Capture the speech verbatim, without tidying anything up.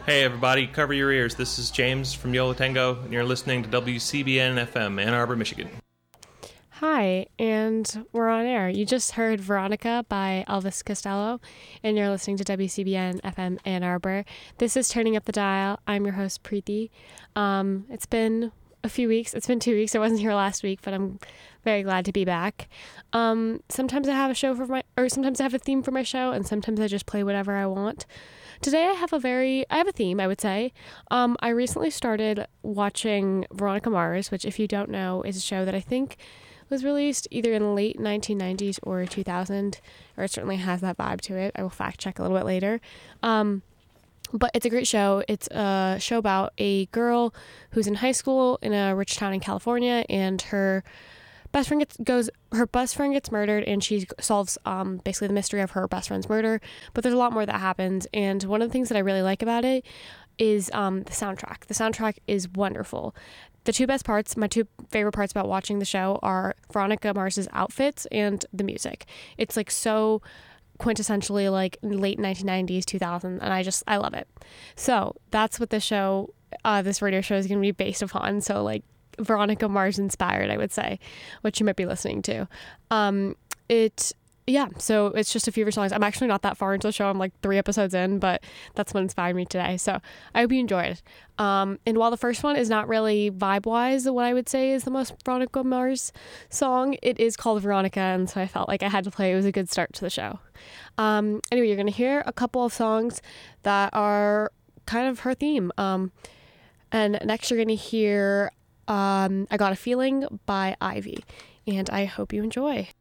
Hey everybody, cover your ears. This is James from Yola Tango, and you're listening to W C B N F M, Ann Arbor, Michigan. Hi, and we're on air. You just heard Veronica by Elvis Costello, and you're listening to W C B N F M Ann Arbor. This is Turning Up the Dial. I'm your host, Preeti. Um, it's been a few weeks. It's been two weeks. I wasn't here last week, but I'm very glad to be back. Um, sometimes I have a show for my, or sometimes I have a theme for my show, and sometimes I just play whatever I want. Today I have a very, I have a theme, I would say. Um, I recently started watching Veronica Mars, which if you don't know is a show that I think was released either in the late nineteen nineties or two thousand, or it certainly has that vibe to it. I will fact check a little bit later. Um, but it's a great show. It's a show about a girl who's in high school in a rich town in California, and her best friend gets goes her best friend gets murdered, and she solves um basically the mystery of her best friend's murder. But there's a lot more that happens, and one of the things that I really like about it is um the soundtrack. The soundtrack is wonderful. The two best parts, my two favorite parts about watching the show, are Veronica Mars's outfits and the music. It's like so quintessentially like late nineteen nineties, two thousand, and I just I love it. So that's what this show, uh, this radio show is going to be based upon. So like Veronica Mars inspired, I would say, which you might be listening to. Um, it, yeah, so it's just a few of her songs. I'm actually not that far into the show. I'm like three episodes in, but that's what inspired me today. So I hope you enjoyed it. Um, and while the first one is not really vibe-wise what I would say is the most Veronica Mars song, it is called Veronica, and so I felt like I had to play. It was a good start to the show. Um, anyway, you're going to hear a couple of songs that are kind of her theme. Um, and next you're going to hear Um, I Got a Feeling by Ivy, and I hope you enjoy.